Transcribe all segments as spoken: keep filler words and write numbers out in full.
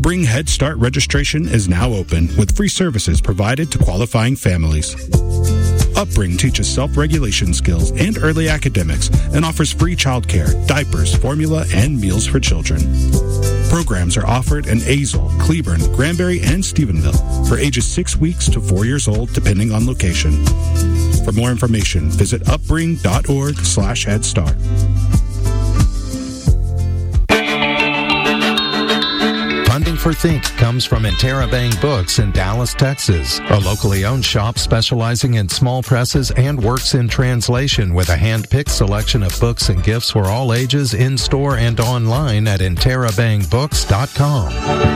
Upbring Head Start registration is now open with free services provided to qualifying families. Upbring teaches self-regulation skills and early academics and offers free childcare, diapers, formula, and meals for children. Programs are offered in Azle, Cleburne, Granbury, and Stephenville for ages six weeks to four years old, depending on location. For more information, visit upbring.org slash Head Start. Funding for Think comes from Interabang Books in Dallas, Texas, a locally owned shop specializing in small presses and works in translation with a hand-picked selection of books and gifts for all ages in-store and online at interabang books dot com.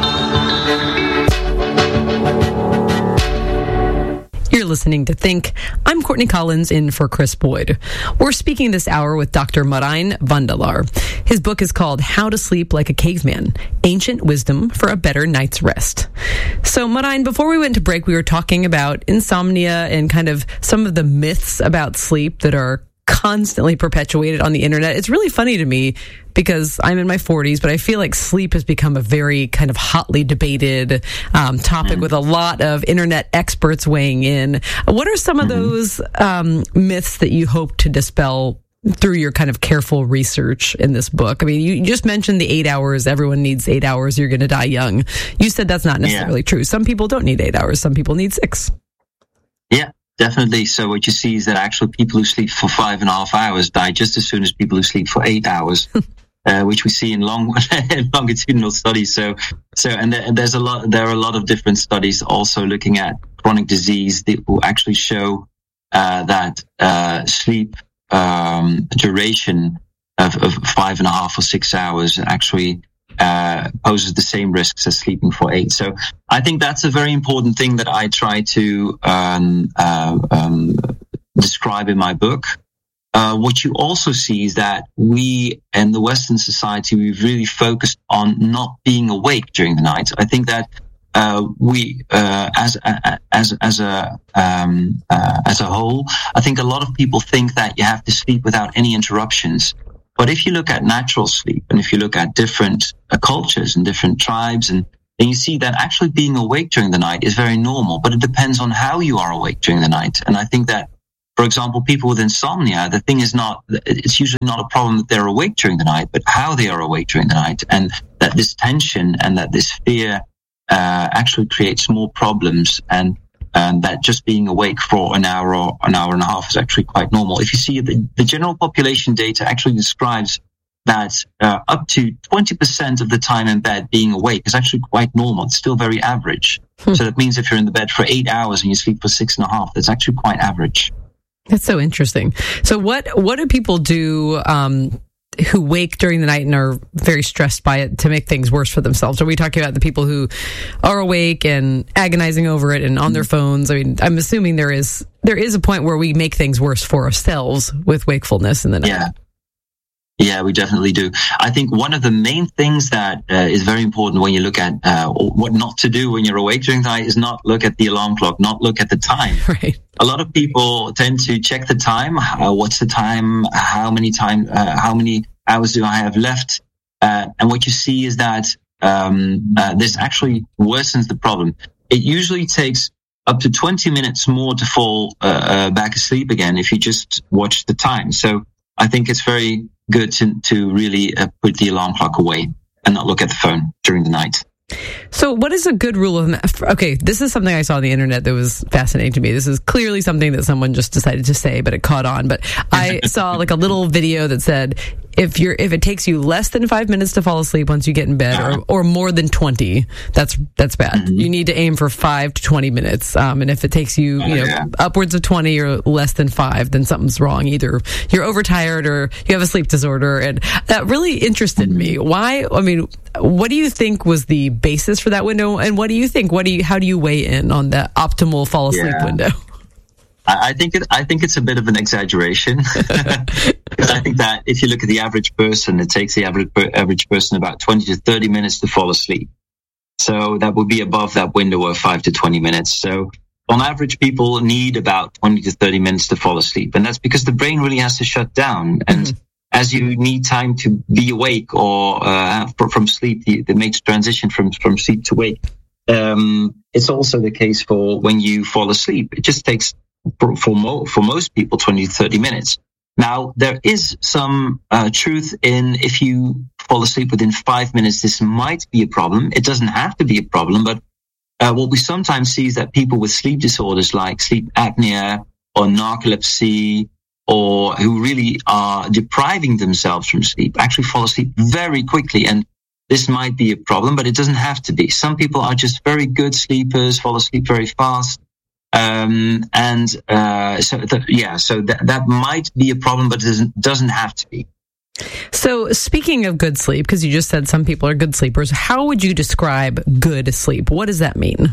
You're listening to Think. I'm Courtney Collins in for Chris Boyd. We're speaking this hour with Doctor Marijn Vandelar. His book is called How to Sleep Like a Caveman, Ancient Wisdom for a Better Night's Rest. So Marijn, before we went to break, we were talking about insomnia and kind of some of the myths about sleep that are constantly perpetuated on the internet. It's really funny to me because I'm in my forties, but I feel like sleep has become a very kind of hotly debated um, topic mm-hmm. with a lot of internet experts weighing in. What are some of mm-hmm. those um, myths that you hope to dispel through your kind of careful research in this book? I mean, you just mentioned the eight hours. Everyone needs eight hours. You're going to die young. You said that's not necessarily yeah. true. Some people don't need eight hours. Some people need six. Yeah. Definitely. So what you see is that actually people who sleep for five and a half hours die just as soon as people who sleep for eight hours, uh, which we see in long longitudinal studies. So, so and, there, and there's a lot. There are a lot of different studies also looking at chronic disease that will actually show uh, that uh, sleep um, duration of, of five and a half or six hours actually Uh, poses the same risks as sleeping for eight. So I think that's a very important thing that I try to um, uh, um, describe in my book. Uh, what you also see is that we in the Western society, we've really focused on not being awake during the night. I think that uh, we, uh, as a, as as a um, uh, as a whole, I think a lot of people think that you have to sleep without any interruptions. But if you look at natural sleep and if you look at different uh, cultures and different tribes, and then you see that actually being awake during the night is very normal, but it depends on how you are awake during the night. And I think that, for example, people with insomnia, the thing is not, it's usually not a problem that they're awake during the night, but how they are awake during the night. And that this tension and that this fear uh, actually creates more problems, and and that just being awake for an hour or an hour and a half is actually quite normal. If you see the, the general population data actually describes that uh, up to twenty percent of the time in bed being awake is actually quite normal. It's still very average. Hmm. So that means if you're in the bed for eight hours and you sleep for six and a half, that's actually quite average. That's so interesting. So what, what do people do um, who wake during the night and are very stressed by it to make things worse for themselves? Are we talking about the people who are awake and agonizing over it and on their phones? I mean, I'm assuming there is there is a point where we make things worse for ourselves with wakefulness in the night. Yeah. Yeah, we definitely do. I think one of the main things that uh, is very important when you look at uh, what not to do when you're awake during the night is not look at the alarm clock, not look at the time. Right. A lot of people tend to check the time. Uh, what's the time? How many time? Uh, how many hours do I have left? Uh, and what you see is that um, uh, this actually worsens the problem. It usually takes up to twenty minutes more to fall uh, uh, back asleep again if you just watch the time. So I think it's very good to, to really uh, put the alarm clock away and not look at the phone during the night. So what is a good rule of... Okay, this is something I saw on the internet that was fascinating to me. This is clearly something that someone just decided to say, but it caught on. But I saw like a little video that said, if you're if it takes you less than five minutes to fall asleep once you get in bed, or, or more than twenty, that's that's bad. Mm-hmm. You need to aim for five to twenty minutes. Um, and if it takes you, you know, yeah. upwards of twenty or less than five, then something's wrong. Either you're overtired or you have a sleep disorder. And that really interested mm-hmm. me. Why? I mean, what do you think was the basis for that window? And what do you think? What do you? How do you weigh in on the optimal fall asleep yeah. window? I think it, I think it's a bit of an exaggeration, because I think that if you look at the average person, it takes the average average person about twenty to thirty minutes to fall asleep. So that would be above that window of five to twenty minutes. So on average, people need about twenty to thirty minutes to fall asleep, and that's because the brain really has to shut down. And mm-hmm. as you need time to be awake or uh, from sleep, the, the makes transition from, from sleep to wake. Um, it's also the case for when you fall asleep. It just takes, for, for, mo- for most people, twenty to thirty minutes. Now, there is some uh, truth in if you fall asleep within five minutes, this might be a problem. It doesn't have to be a problem, but uh, what we sometimes see is that people with sleep disorders like sleep apnea or narcolepsy, or who really are depriving themselves from sleep, actually fall asleep very quickly. And this might be a problem, but it doesn't have to be. Some people are just very good sleepers, fall asleep very fast. Um, and uh, so, th- yeah, so th- that might be a problem, but it doesn't, doesn't have to be. So speaking of good sleep, because you just said some people are good sleepers, how would you describe good sleep? What does that mean?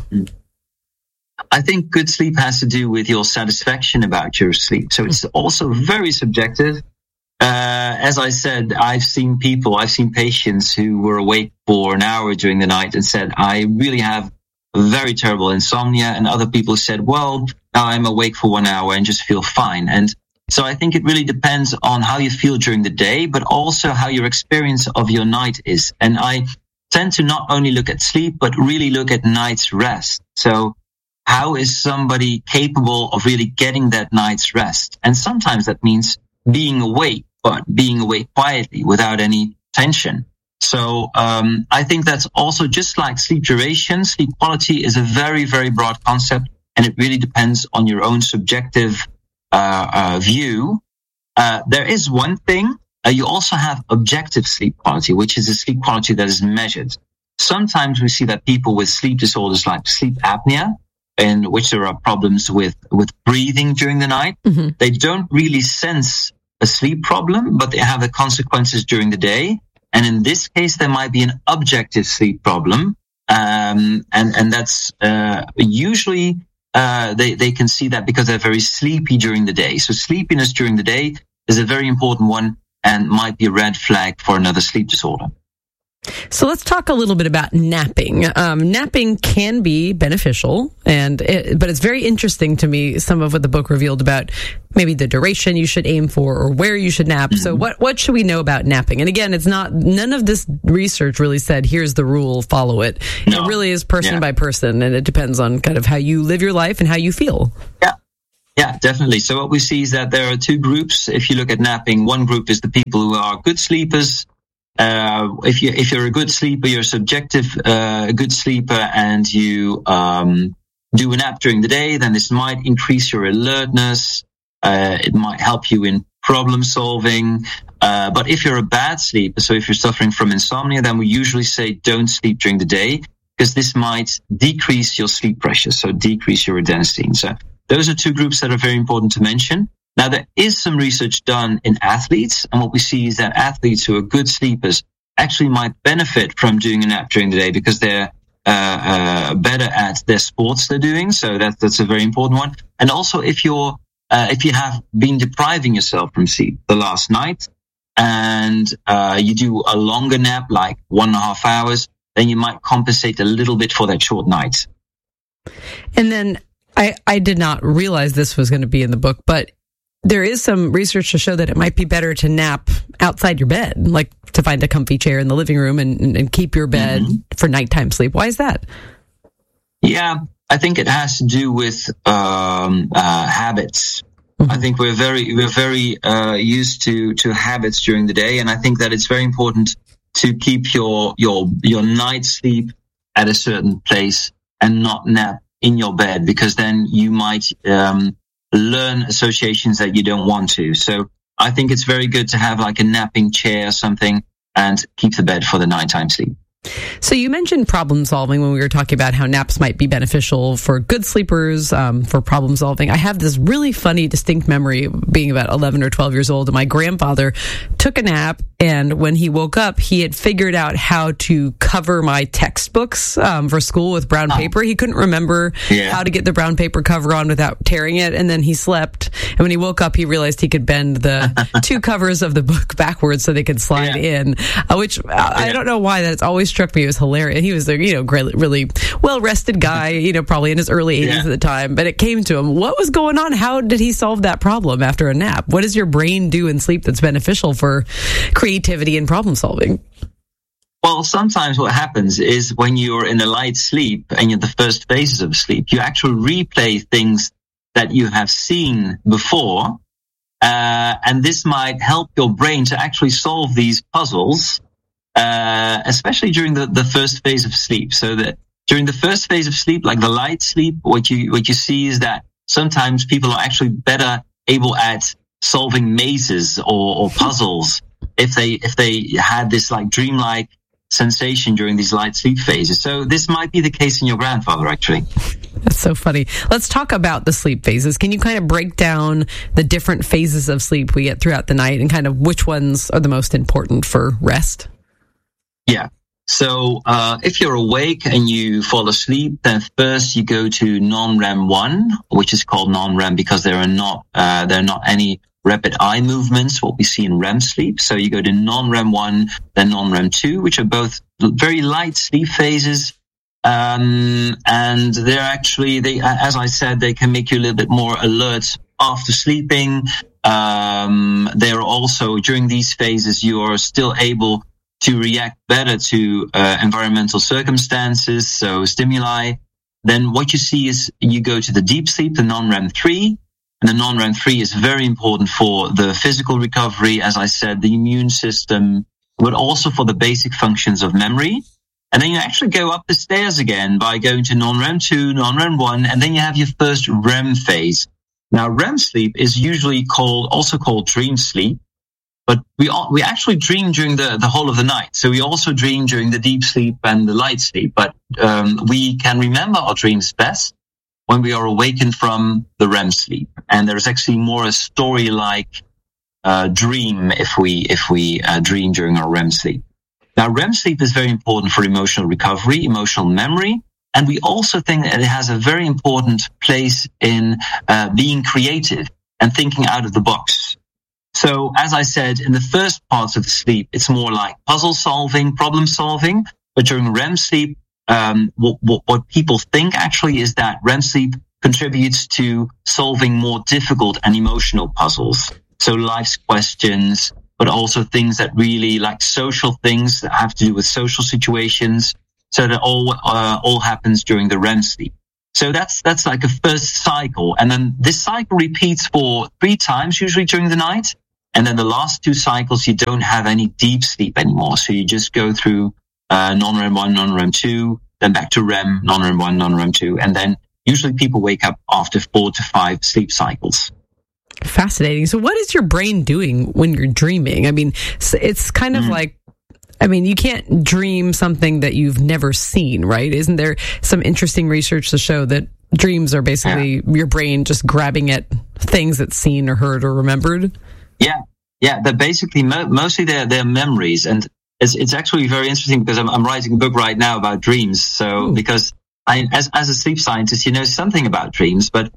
I think good sleep has to do with your satisfaction about your sleep. So it's also very subjective. Uh, as I said, I've seen people, I've seen patients who were awake for an hour during the night and said, I really have very terrible insomnia. And other people said, well, now I'm awake for one hour and just feel fine. And so I think it really depends on how you feel during the day, but also how your experience of your night is. And I tend to not only look at sleep, but really look at night's rest. So how is somebody capable of really getting that night's rest? And sometimes that means being awake, but being awake quietly without any tension. So um, I think that's also just like sleep duration. Sleep quality is a very, very broad concept, and it really depends on your own subjective uh, uh, view. Uh, there is one thing. Uh, you also have objective sleep quality, which is a sleep quality that is measured. Sometimes we see that people with sleep disorders like sleep apnea, in which there are problems with, with breathing during the night. Mm-hmm. They don't really sense a sleep problem, but they have the consequences during the day. And in this case, there might be an objective sleep problem. Um, and, and that's uh, usually uh, they, they can see that because they're very sleepy during the day. So sleepiness during the day is a very important one and might be a red flag for another sleep disorder. So let's talk a little bit about napping. Um, napping can be beneficial, and it, but it's very interesting to me, some of what the book revealed about maybe the duration you should aim for or where you should nap. Mm-hmm. So what, what should we know about napping? And again, it's not, none of this research really said, here's the rule, follow it. No. It really is person yeah. by person, and it depends on kind of how you live your life and how you feel. Yeah. Yeah, definitely. So what we see is that there are two groups. If you look at napping, one group is the people who are good sleepers. Uh, if you, if you're a good sleeper, you're a subjective, uh, a good sleeper, and you, um, do a nap during the day, then this might increase your alertness. Uh, it might help you in problem solving. Uh, but if you're a bad sleeper, so if you're suffering from insomnia, then we usually say don't sleep during the day, because this might decrease your sleep pressure. So decrease your adenosine. So those are two groups that are very important to mention. Now, there is some research done in athletes, and what we see is that athletes who are good sleepers actually might benefit from doing a nap during the day because they're uh, uh, better at their sports they're doing. So that, that's a very important one. And also, if you're uh, if you have been depriving yourself from sleep the last night, and uh, you do a longer nap, like one and a half hours, then you might compensate a little bit for that short night. And then I, I did not realize this was going to be in the book, but there is some research to show that it might be better to nap outside your bed, like to find a comfy chair in the living room and, and keep your bed mm-hmm. for nighttime sleep. Why is that? Yeah, I think it has to do with um, uh, habits. Mm-hmm. I think we're very we're very uh, used to to habits during the day, and I think that it's very important to keep your your your night sleep at a certain place and not nap in your bed, because then you might um, learn associations that you don't want to. So I think it's very good to have like a napping chair or something and keep the bed for the nighttime sleep. So you mentioned problem solving when we were talking about how naps might be beneficial for good sleepers, um, for problem solving. I have this really funny, distinct memory being about eleven or twelve years old, and my grandfather took a nap, and when he woke up, he had figured out how to cover my textbooks um, for school with brown oh. paper. He couldn't remember yeah. how to get the brown paper cover on without tearing it, and then he slept, and when he woke up, he realized he could bend the two covers of the book backwards so they could slide yeah. in, uh, which uh, yeah. I don't know why that's always struck me as hilarious. He was a, you know, great, really well-rested guy, you know, probably in his early eighties yeah. at the time, but it came to him. What was going on? How did he solve that problem after a nap? What does your brain do in sleep that's beneficial for creativity and problem solving? Well, sometimes what happens is when you're in a light sleep and you're the first phases of sleep, you actually replay things that you have seen before. Uh, and this might help your brain to actually solve these puzzles, uh, especially during the, the first phase of sleep. So that during the first phase of sleep, like the light sleep, what you, what you see is that sometimes people are actually better able at solving mazes or, or puzzles if they, if they had this like dreamlike sensation during these light sleep phases. So this might be the case in your grandfather, actually. That's so funny. Let's talk about the sleep phases. Can you kind of break down the different phases of sleep we get throughout the night and kind of which ones are the most important for rest? Yeah. So uh, if you're awake and you fall asleep, then first you go to non-R E M one, which is called non-R E M because there are not uh, there are not any rapid eye movements, what we see in R E M sleep. So you go to non-R E M one, then non-R E M two, which are both very light sleep phases. Um, and they're actually, they, as I said, they can make you a little bit more alert after sleeping. Um, they're also, during these phases, you are still able to react better to uh, environmental circumstances, so stimuli. Then what you see is you go to the deep sleep, the non-R E M three. And the non-R E M three is very important for the physical recovery, as I said, the immune system, but also for the basic functions of memory. And then you actually go up the stairs again by going to non-R E M two, non-R E M one, and then you have your first R E M phase. Now, R E M sleep is usually called, also called dream sleep, but we all, we actually dream during the, the whole of the night. So we also dream during the deep sleep and the light sleep, but um, we can remember our dreams best when we are awakened from the R E M sleep. And there's actually more a story-like uh, dream if we, if we uh, dream during our R E M sleep. Now, R E M sleep is very important for emotional recovery, emotional memory, and we also think that it has a very important place in uh, being creative and thinking out of the box. So, as I said, in the first parts of sleep, it's more like puzzle solving, problem solving, but during R E M sleep, um, what, what, what people think actually is that R E M sleep contributes to solving more difficult and emotional puzzles. So life's questions, but also things that really like social things that have to do with social situations. So that all, uh, all happens during the R E M sleep. So that's, that's like a first cycle. And then this cycle repeats for three times, usually during the night. And then the last two cycles, you don't have any deep sleep anymore. So you just go through, uh, non-R E M one, non-R E M two, then back to R E M, non-R E M one, non-R E M two. And then usually people wake up after four to five sleep cycles. Fascinating. So what is your brain doing when you're dreaming? I mean, it's kind of mm. like, I mean, you can't dream something that you've never seen, right? Isn't there some interesting research to show that dreams are basically yeah. your brain just grabbing at things it's seen or heard or remembered? Yeah. Yeah. They're basically, mo- mostly they're, they're memories. And it's, it's actually very interesting because I'm, I'm writing a book right now about dreams. So, Ooh. because I, as, as a sleep scientist, you know something about dreams, but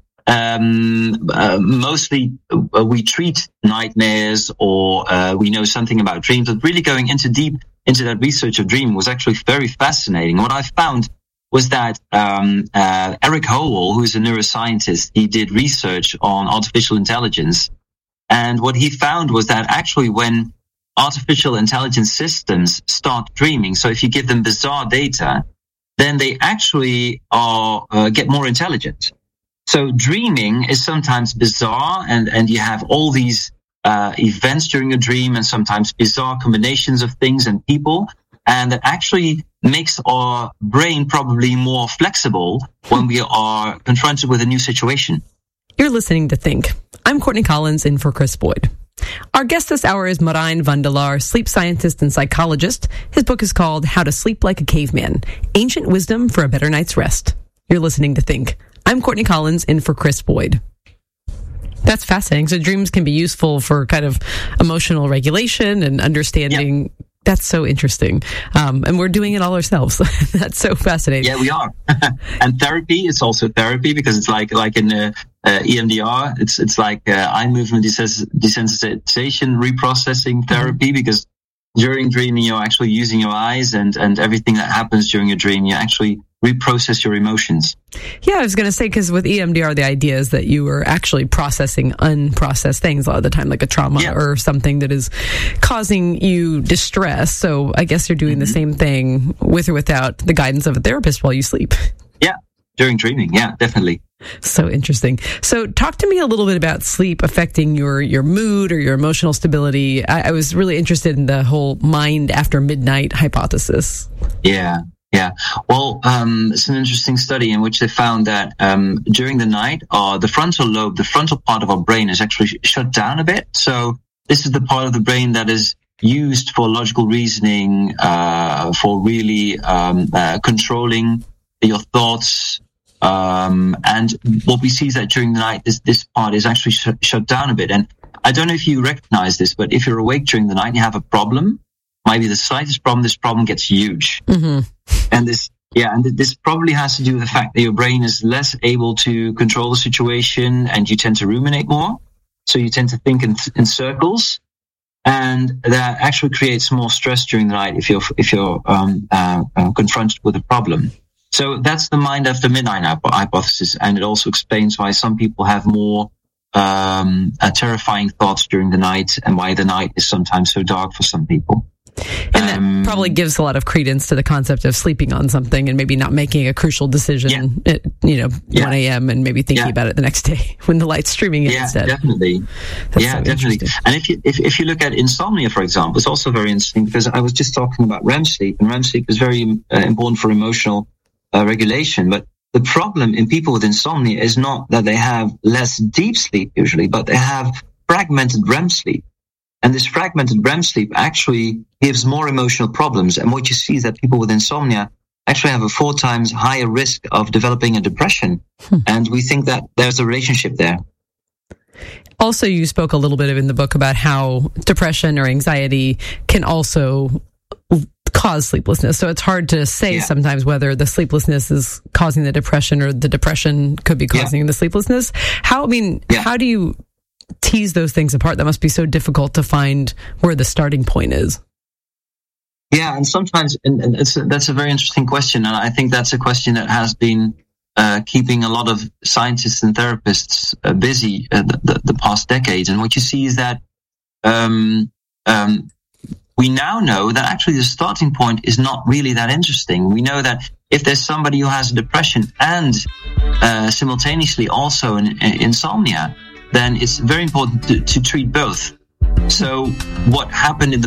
Um, uh, mostly uh, we treat nightmares or uh, we know something about dreams, but really going into deep into that research of dream was actually very fascinating. What I found was that um, uh, Eric Howell, who is a neuroscientist, he did research on artificial intelligence. And what he found was that actually when artificial intelligence systems start dreaming, so if you give them bizarre data, then they actually are uh, get more intelligent. So dreaming is sometimes bizarre, and, and you have all these uh, events during a dream and sometimes bizarre combinations of things and people. And that actually makes our brain probably more flexible when we are confronted with a new situation. You're listening to Think. I'm Courtney Collins in for Chris Boyd. Our guest this hour is Marijn Vandelar, sleep scientist and psychologist. His book is called How to Sleep Like a Caveman, Ancient Wisdom for a Better Night's Rest. You're listening to Think. I'm Courtney Collins in for Chris Boyd. That's fascinating. So dreams can be useful for kind of emotional regulation and understanding. Yeah. That's so interesting. Um, and we're doing it all ourselves. That's so fascinating. Yeah, we are. And therapy is also therapy because it's like, like in uh, uh, E M D R, it's, it's like uh, eye movement desensitization reprocessing therapy mm-hmm. because during dreaming, you're actually using your eyes, and, and everything that happens during a dream, you actually reprocess your emotions. Yeah, I was going to say, because with E M D R, the idea is that you are actually processing unprocessed things a lot of the time, like a trauma yeah. or something that is causing you distress. So I guess you're doing mm-hmm. the same thing with or without the guidance of a therapist while you sleep. Yeah, during dreaming. Yeah, definitely. So interesting. So talk to me a little bit about sleep affecting your, your mood or your emotional stability. I, I was really interested in the whole mind after midnight hypothesis. Yeah. Yeah, well, um, it's an interesting study in which they found that um, during the night, uh, the frontal lobe, the frontal part of our brain is actually sh- shut down a bit. So this is the part of the brain that is used for logical reasoning, uh, for really um, uh, controlling your thoughts. Um, and what we see is that during the night, this, this part is actually sh- shut down a bit. And I don't know if you recognize this, but if you're awake during the night, you have a problem. Might be the slightest problem, this problem gets huge. Mm-hmm. And this, yeah, and this probably has to do with the fact that your brain is less able to control the situation, and you tend to ruminate more. So you tend to think in, in circles, and that actually creates more stress during the night if you're if you're um, uh, uh, confronted with a problem. So that's the mind after midnight hypothesis, and it also explains why some people have more um, uh, terrifying thoughts during the night, and why the night is sometimes so dark for some people. And that um, probably gives a lot of credence to the concept of sleeping on something and maybe not making a crucial decision yeah. at, you know, yeah. one a.m. and maybe thinking yeah. about it the next day when the light's streaming in yeah, instead. Definitely. That's yeah, so definitely. And if you, if, if you look at insomnia, for example, it's also very interesting, because I was just talking about R E M sleep, and R E M sleep is very uh, important for emotional uh, regulation. But the problem in people with insomnia is not that they have less deep sleep usually, but they have fragmented R E M sleep. And this fragmented R E M sleep actually gives more emotional problems. And what you see is that people with insomnia actually have a four times higher risk of developing a depression. Hmm. And we think that there's a relationship there. Also, you spoke a little bit in the book about how depression or anxiety can also cause sleeplessness. So it's hard to say yeah. sometimes whether the sleeplessness is causing the depression or the depression could be causing yeah. the sleeplessness. How, I mean, yeah. how do you tease those things apart? That must be so difficult to find where the starting point is. Yeah, and sometimes and, and it's a, that's a very interesting question, and I think that's a question that has been uh, keeping a lot of scientists and therapists uh, busy uh, the, the, the past decades. And what you see is that um, um, we now know that actually the starting point is not really that interesting. We know that if there's somebody who has a depression and uh, simultaneously also an, an insomnia, then it's very important to, to treat both. So what happened in the